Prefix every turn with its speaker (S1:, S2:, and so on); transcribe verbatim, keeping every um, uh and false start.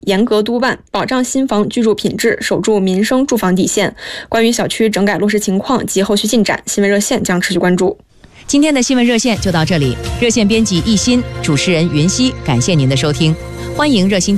S1: 严格督办，保障新房居住品质，守住民生住房底线。关于小区整改落实情况及后续进展，新闻热线将持续关注。
S2: 今天的新闻热线就到这里，热线编辑一心，主持人云溪，感谢您的收听，欢迎热心